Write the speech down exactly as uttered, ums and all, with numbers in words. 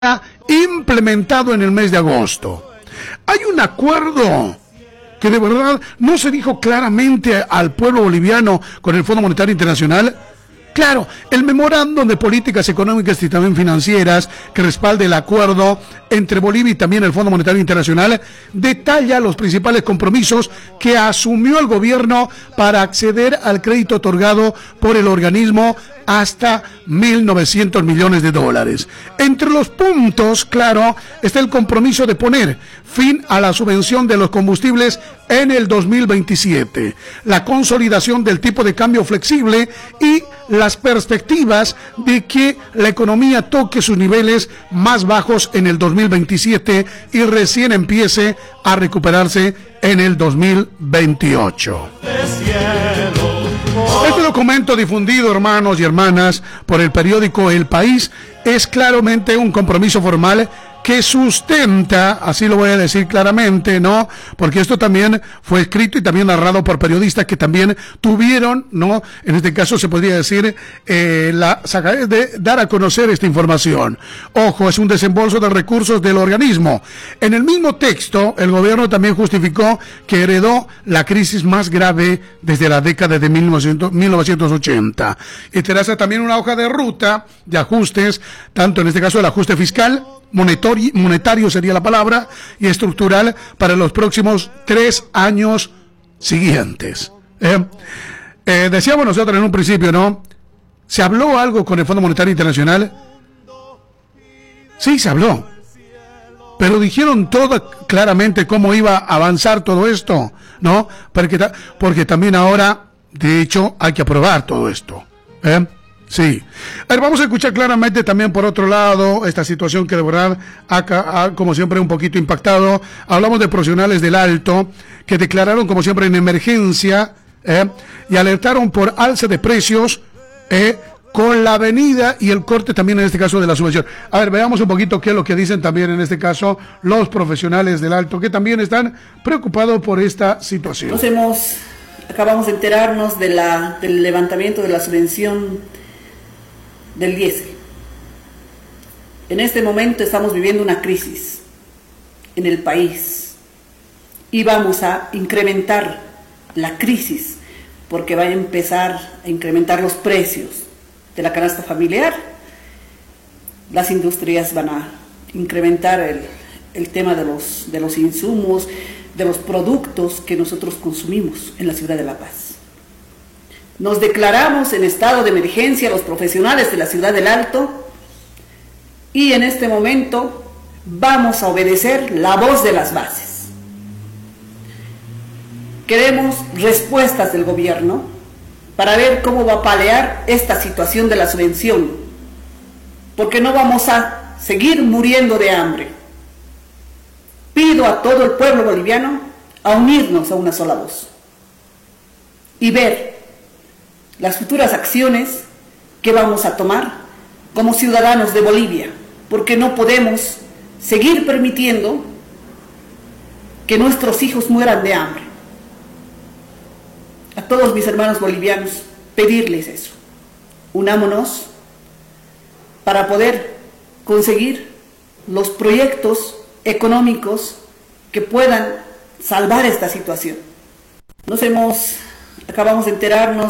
implementado en el mes de agosto. Hay un acuerdo que de verdad no se dijo claramente al pueblo boliviano con el Fondo Monetario Internacional. Claro, el memorándum de políticas económicas y también financieras que respalda el acuerdo entre Bolivia y también el Fondo Monetario Internacional detalla los principales compromisos que asumió el gobierno para acceder al crédito otorgado por el organismo hasta mil novecientos millones de dólares. Entre los puntos, claro, está el compromiso de poner fin a la subvención de los combustibles en el dos mil veintisiete, la consolidación del tipo de cambio flexible y las perspectivas de que la economía toque sus niveles más bajos en el dos mil veintisiete y recién empiece a recuperarse en el dos mil veintiocho. Este documento difundido, hermanos y hermanas, por el periódico El País, es claramente un compromiso formal que sustenta, así lo voy a decir claramente, ¿no? Porque esto también fue escrito y también narrado por periodistas que también tuvieron, ¿no? En este caso se podría decir, eh, la sacadez de dar a conocer esta información. Ojo, es un desembolso de recursos del organismo. En el mismo texto, el gobierno también justificó que heredó la crisis más grave desde la década de mil novecientos ochenta. Y traza también una hoja de ruta de ajustes, tanto en este caso el ajuste fiscal, monetario, monetario sería la palabra, y estructural para los próximos tres años siguientes. Eh, eh, decíamos nosotros en un principio, ¿no? ¿Se habló algo con el Fondo Monetario Internacional? Sí, se habló. Pero dijeron todo claramente cómo iba a avanzar todo esto, ¿no? Porque, porque también ahora, de hecho, hay que aprobar todo esto. ¿Eh? Sí. A ver, vamos a escuchar claramente también por otro lado esta situación que de verdad ha, ha como siempre un poquito impactado. Hablamos de profesionales del Alto que declararon como siempre en emergencia eh, y alertaron por alza de precios eh, con la venida y el corte también en este caso de la subvención. A ver, veamos un poquito qué es lo que dicen también en este caso los profesionales del Alto que también están preocupados por esta situación. Nos hemos, acabamos de enterarnos de la, del levantamiento de la subvención del diésel. En este momento estamos viviendo una crisis en el país y vamos a incrementar la crisis porque va a empezar a incrementar los precios de la canasta familiar. Las industrias van a incrementar el, el tema de los, de los insumos, de los productos que nosotros consumimos en la ciudad de La Paz. Nos declaramos en estado de emergencia los profesionales de la ciudad del Alto y en este momento vamos a obedecer la voz de las bases. Queremos respuestas del gobierno para ver cómo va a paliar esta situación de la subvención, porque no vamos a seguir muriendo de hambre. Pido a todo el pueblo boliviano a unirnos a una sola voz y ver las futuras acciones que vamos a tomar como ciudadanos de Bolivia, porque no podemos seguir permitiendo que nuestros hijos mueran de hambre. A todos mis hermanos bolivianos, pedirles eso. Unámonos para poder conseguir los proyectos económicos que puedan salvar esta situación. Nos hemos, acabamos de enterarnos